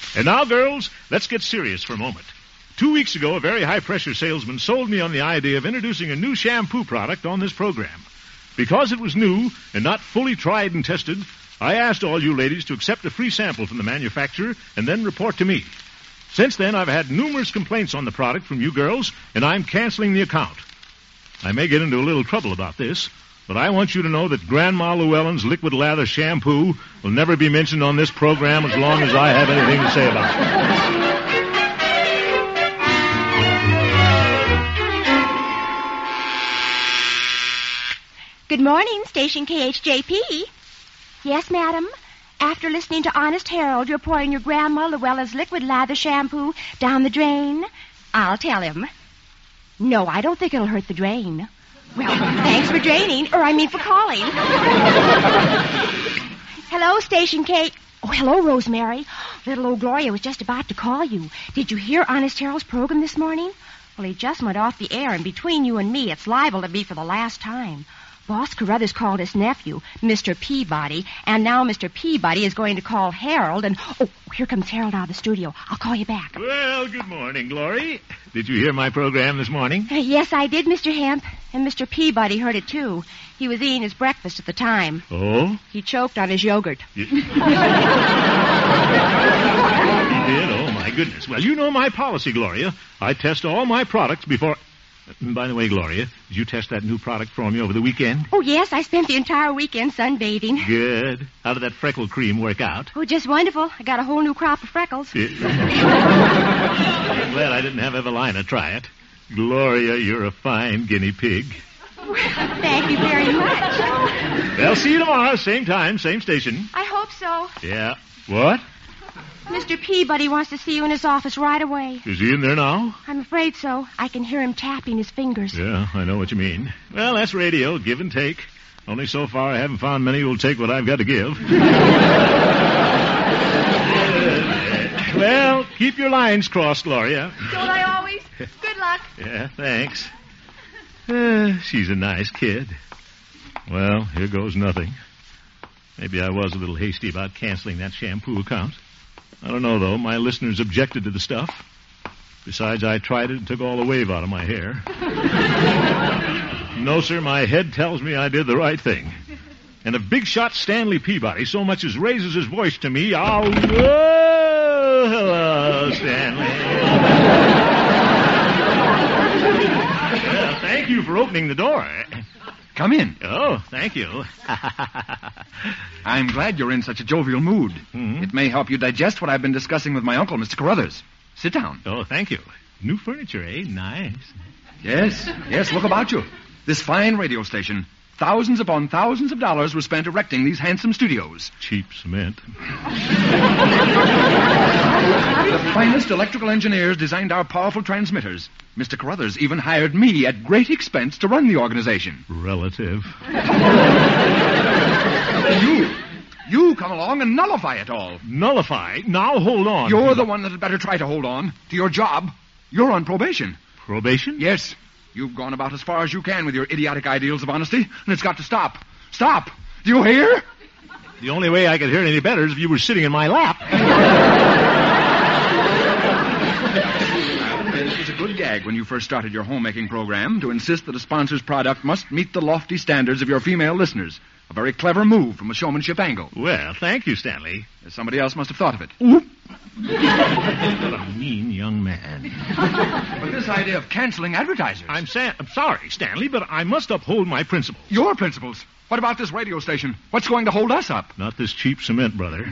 And now, girls, let's get serious for a moment. 2 weeks ago, a very high-pressure salesman sold me on the idea of introducing a new shampoo product on this program. Because it was new and not fully tried and tested, I asked all you ladies to accept a free sample from the manufacturer and then report to me. Since then, I've had numerous complaints on the product from you girls, and I'm canceling the account. I may get into a little trouble about this, but I want you to know that Grandma Llewellyn's liquid lather shampoo will never be mentioned on this program as long as I have anything to say about it. Good morning, Station KHJP. Yes, madam. After listening to Honest Harold, you're pouring your Grandma Llewellyn's liquid lather shampoo down the drain? I'll tell him. No, I don't think it'll hurt the drain. Well, thanks for for calling. Hello, Station K. Oh, hello, Rosemary. Little old Gloria was just about to call you. Did you hear Honest Harold's program this morning? Well, he just went off the air, and between you and me, it's liable to be for the last time. Boss Carruthers called his nephew, Mr. Peabody, and now Mr. Peabody is going to call Harold, and... Oh, here comes Harold out of the studio. I'll call you back. Well, good morning, Glory. Did you hear my program this morning? Yes, I did, Mr. Hemp, and Mr. Peabody heard it, too. He was eating his breakfast at the time. Oh? He choked on his yogurt. He did? Oh, my goodness. Well, you know my policy, Gloria. I test all my products before... By the way, Gloria, did you test that new product for me over the weekend? Oh, yes, I spent the entire weekend sunbathing. Good. How did that freckle cream work out? Oh, just wonderful. I got a whole new crop of freckles. I'm glad I didn't have Evelina try it. Gloria, you're a fine guinea pig. Well, thank you very much. Well, see you tomorrow, same time, same station. I hope so. Yeah. What? Mr. Peabody wants to see you in his office right away. Is he in there now? I'm afraid so. I can hear him tapping his fingers. Yeah, I know what you mean. Well, that's radio, give and take. Only so far I haven't found many who'll take what I've got to give. Well, keep your lines crossed, Gloria. Don't I always? Good luck. Yeah, thanks. She's a nice kid. Well, here goes nothing. Maybe I was a little hasty about canceling that shampoo account. I don't know, though. My listeners objected to the stuff. Besides, I tried it and took all the wave out of my hair. No, sir, my head tells me I did the right thing. And if big shot Stanley Peabody so much as raises his voice to me, I'll... Oh, hello, Stanley. Well, thank you for opening the door. Come in. Oh, thank you. I'm glad you're in such a jovial mood. Mm-hmm. It may help you digest what I've been discussing with my uncle, Mr. Carruthers. Sit down. Oh, thank you. New furniture, eh? Nice. Yes, look about you. This fine radio station. Thousands upon thousands of dollars were spent erecting these handsome studios. Cheap cement. The finest electrical engineers designed our powerful transmitters. Mr. Carruthers even hired me at great expense to run the organization. Relative. You come along and nullify it all. Nullify? Now hold on. You're the one that had better try to hold on to your job. You're on probation. Probation? Yes. You've gone about as far as you can with your idiotic ideals of honesty, and it's got to stop. Stop! Do you hear? The only way I could hear it any better is if you were sitting in my lap. It was a good gag when you first started your homemaking program to insist that a sponsor's product must meet the lofty standards of your female listeners. A very clever move from a showmanship angle. Well, thank you, Stanley. Somebody else must have thought of it. What a mean young man. But this idea of canceling advertisers... I'm sorry, Stanley, but I must uphold my principles. Your principles? What about this radio station? What's going to hold us up? Not this cheap cement, brother.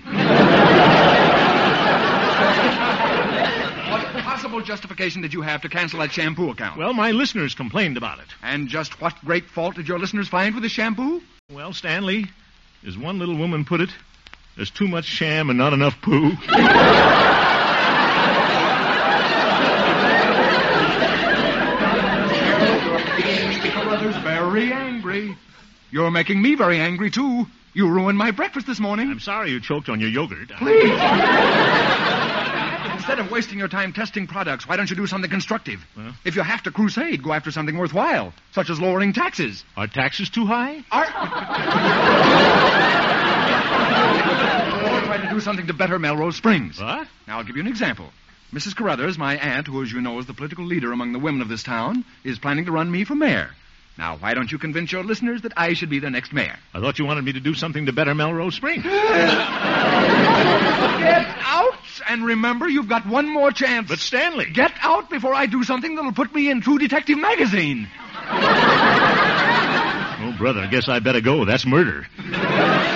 What possible justification did you have to cancel that shampoo account? Well, my listeners complained about it. And just what great fault did your listeners find with the shampoo? Well, Stanley, as one little woman put it, there's too much sham and not enough poo. Mr. Carruthers very angry. You're making me very angry, too. You ruined my breakfast this morning. I'm sorry you choked on your yogurt. Please. Instead of wasting your time testing products, why don't you do something constructive? Well? If you have to crusade, go after something worthwhile, such as lowering taxes. Are taxes too high? Or try to do do something to better Melrose Springs. What? Now, I'll give you an example. Mrs. Carruthers, my aunt, who, as you know, is the political leader among the women of this town, is planning to run me for mayor. Now, why don't you convince your listeners that I should be their next mayor? I thought you wanted me to do something to better Melrose Springs. Get out! And remember, you've got one more chance. But Stanley... Get out before I do something that'll put me in True Detective magazine. Oh, brother, I guess I better go. That's murder.